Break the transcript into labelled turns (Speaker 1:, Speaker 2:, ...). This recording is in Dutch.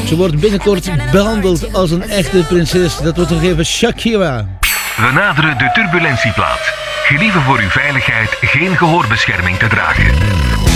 Speaker 1: Ze wordt binnenkort behandeld als een echte prinses. Dat wordt nog even Shakira.
Speaker 2: We naderen de turbulentieplaat. Gelieve voor uw veiligheid geen gehoorbescherming te dragen.